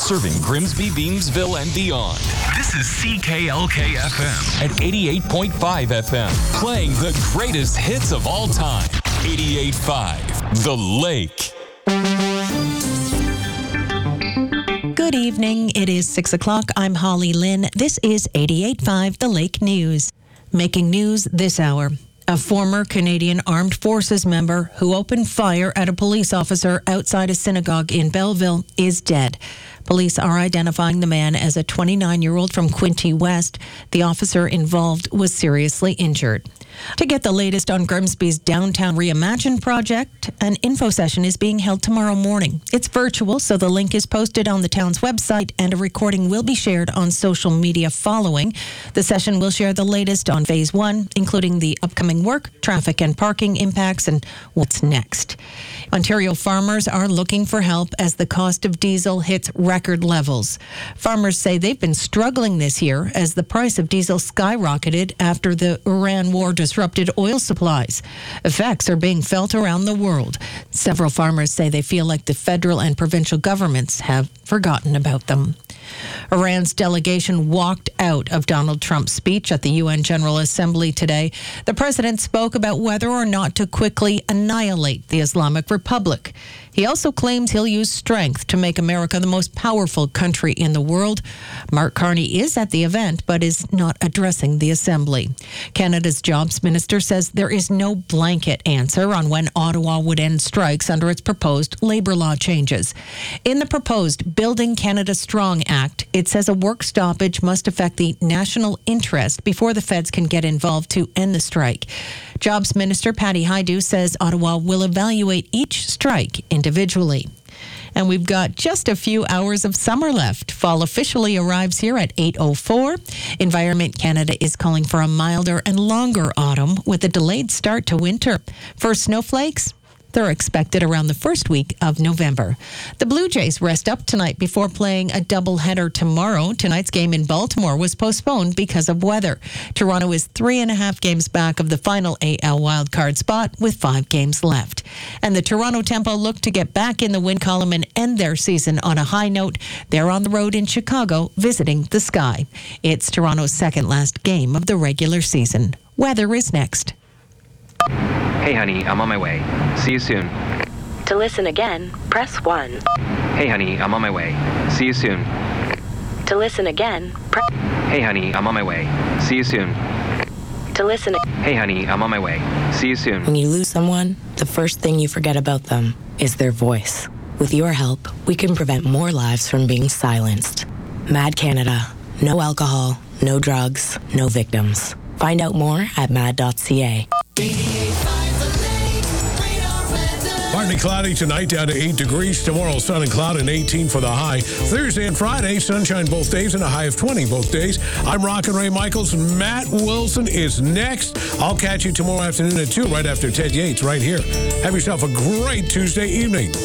serving Grimsby, Beamsville, and beyond. This is CKLK FM at 88.5 FM, playing the greatest hits of all time. 88.5, The Lake. Good evening. It is 6 o'clock. I'm Holly Lynn. This is 88.5 The Lake News. Making news this hour. A former Canadian Armed Forces member who opened fire at a police officer outside a synagogue in Belleville is dead. Police are identifying the man as a 29-year-old from Quinte West. The officer involved was seriously injured. To get the latest on Grimsby's Downtown Reimagine project, an info session is being held tomorrow morning. It's virtual, so the link is posted on the town's website and a recording will be shared on social media following. The session will share the latest on Phase 1, including the upcoming work, traffic and parking impacts, and what's next. Ontario farmers are looking for help as the cost of diesel hits record levels. Farmers say they've been struggling this year as the price of diesel skyrocketed after the Iran war disrupted oil supplies. Effects are being felt around the world. Several farmers say they feel like the federal and provincial governments have forgotten about them. Iran's delegation walked out of Donald Trump's speech at the UN General Assembly today. The president spoke about whether or not to quickly annihilate the Islamic Republic. He also claims he'll use strength to make America the most powerful country in the world. Mark Carney is at the event, but is not addressing the assembly. Canada's jobs minister says there is no blanket answer on when Ottawa would end strikes under its proposed labour law changes. In the proposed Building Canada Strong Act, it says a work stoppage must affect the national interest before the feds can get involved to end the strike. Jobs Minister Patty Hajdu says Ottawa will evaluate each strike individually. And we've got just a few hours of summer left. Fall officially arrives here at 8:04. Environment Canada is calling for a milder and longer autumn with a delayed start to winter. First snowflakes, they're expected around the first week of November. The Blue Jays rest up tonight before playing a doubleheader tomorrow. Tonight's game in Baltimore was postponed because of weather. Toronto is 3.5 games back of the final AL wildcard spot with 5 games left. And the Toronto Tempo look to get back in the win column and end their season on a high note. They're on the road in Chicago visiting the Sky. It's Toronto's second last game of the regular season. Weather is next. Hey honey, I'm on my way. See you soon. To listen again, press 1. Hey honey, I'm on my way. See you soon. To listen again, press... Hey honey, I'm on my way. See you soon. To listen... Hey honey, I'm on my way. See you soon. When you lose someone, the first thing you forget about them is their voice. With your help, we can prevent more lives from being silenced. MAD Canada. No alcohol, no drugs, no victims. Find out more at mad.ca. Partly cloudy tonight, down to 8 degrees. Tomorrow, sun and cloud and 18 for the high. Thursday and Friday, sunshine both days and a high of 20 both days. I'm Rock and Ray Michaels. Matt Wilson is next. I'll catch you tomorrow afternoon at 2, right after Ted Yates, right here. Have yourself a great Tuesday evening.